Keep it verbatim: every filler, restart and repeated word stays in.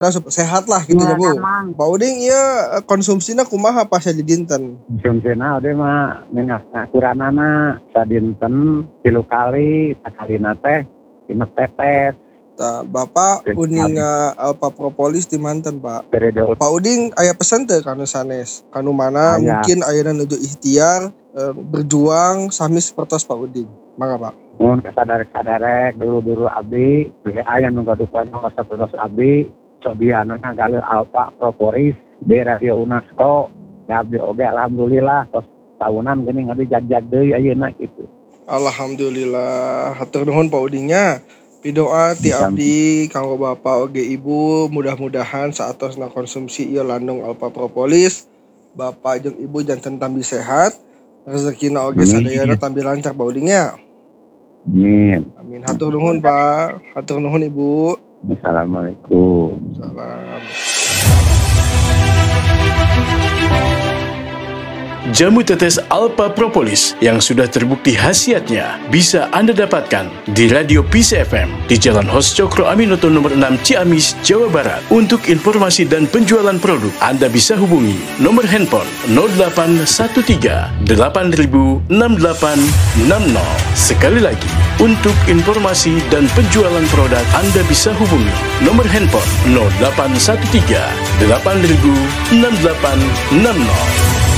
Nah, sehat lah gitu ya Bu. Pak Uding iya konsumsinya kumaha pas di dinten? Konsumsinya udah mah minyak kuranana sadinten tilu kali sakalina teh lima tetes. Nah, Bapak uninga Alpha Propolis di manten Pak. Periode. Pak Uding aya pesan teh kanu sanes. Kanu mana Ayah. Mungkin ayeuna nuju ikhtiar eh, berjuang sami seperti Pak Uding. Mangga Pak. Mun kasadar-sadarek dulu-dulu abdi, aya nu gaduhan masa terus abdi, cobiana ngagale Alpha Propolis di Radio UNESCO. Abdi oge alhamdulillah tos tahunan geuning abdi jag-jag deui ayeuna kitu. Alhamdulillah. Hatur nuhun Pak Udingnya. Pidoa ti abdi kanggo Bapak oge Ibu, mudah-mudahan saatosna konsumsi ieu landung Alpha Propolis, Bapak jeung Ibu janten tambi sehat, rezekina oge sadayana tambi lancar Pak Udingnya. Amin. Amin. Hatur nuhun Pak, hatur nuhun Ibu. Assalamualaikum. Salam. Jamu tetes Alpha Propolis yang sudah terbukti khasiatnya bisa Anda dapatkan di Radio Peace F M di Jalan Hos Cokro Aminoto nomor enam Ciamis, Jawa Barat. Untuk informasi dan penjualan produk, Anda bisa hubungi nomor handphone nol delapan satu tiga delapan nol enam delapan enam nol. Sekali lagi, untuk informasi dan penjualan produk, Anda bisa hubungi nomor handphone nol delapan satu tiga delapan nol enam delapan enam nol.